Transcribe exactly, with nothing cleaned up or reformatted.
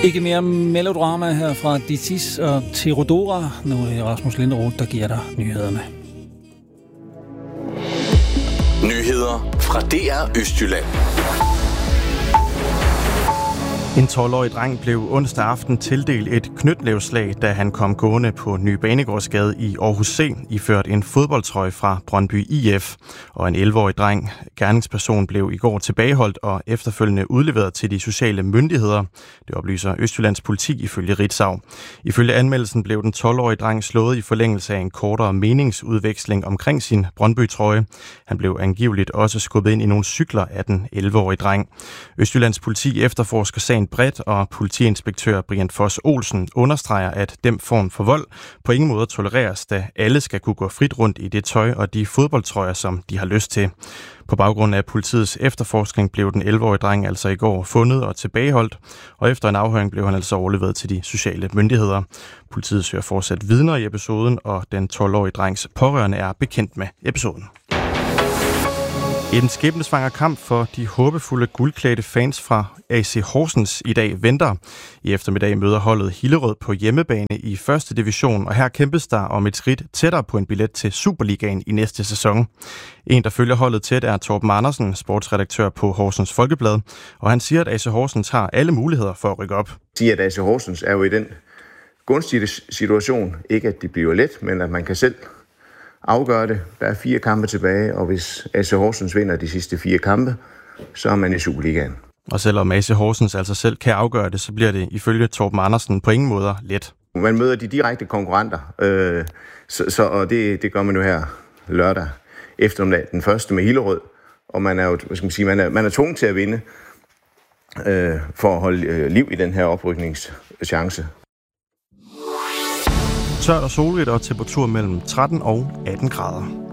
Ikke mere melodrama her fra Ditis og Theodora. Nu er det Rasmus Linderoth, der giver dig nyhederne. Nyheder fra D R Østjylland. En tolv-årig dreng blev onsdag aften tildelt et knytnæveslag, da han kom gående på Ny Banegårdsgade i Aarhus C, iført en fodboldtrøje fra Brøndby I F. Og en elleve-årig dreng, gerningsperson, blev i går tilbageholdt og efterfølgende udleveret til de sociale myndigheder. Det oplyser Østjyllands politi ifølge Ritzau. Ifølge anmeldelsen blev den tolv-årige dreng slået i forlængelse af en kortere meningsudveksling omkring sin Brøndby-trøje. Han blev angiveligt også skubbet ind i nogle cykler af den elleve-årige dreng. Østjyllands politi efterforsker sagen bredt, og politiinspektør Brian Foss Olsen understreger, at den form for vold på ingen måde tolereres, da alle skal kunne gå frit rundt i det tøj og de fodboldtrøjer, som de har lyst til. På baggrund af politiets efterforskning blev den elleve-årige dreng altså i går fundet og tilbageholdt, og efter en afhøring blev han altså overleveret til de sociale myndigheder. Politiet søger fortsat vidner i episoden, og den tolv-årige drengs pårørende er bekendt med episoden. En skæbnesvanger kamp for de håbefulde guldklædte fans fra A C Horsens i dag venter. I eftermiddag møder holdet Hillerød på hjemmebane i første division, og her kæmpes der om et skridt tættere på en billet til Superligaen i næste sæson. En, der følger holdet tæt, er Torben Andersen, sportsredaktør på Horsens Folkeblad, og han siger, at A C Horsens har alle muligheder for at rykke op. Siger, at A C Horsens er jo i den gunstige situation, ikke at det bliver let, men at man kan selv afgøre det. Der er fire kampe tilbage, og hvis A C Horsens vinder de sidste fire kampe, så er man i Superligaen. Og selvom A C Horsens altså selv kan afgøre det, så bliver det ifølge Torben Andersen på ingen måde let. Man møder de direkte konkurrenter, øh, så, så, og det, det gør man jo her lørdag eftermiddag, den første med Hillerød, og man er jo, hvad skal man sige, man er, man er tvunget til at vinde øh, for at holde øh, liv i den her oprykningschance. Tørt og solrigt og temperatur mellem tretten og atten grader.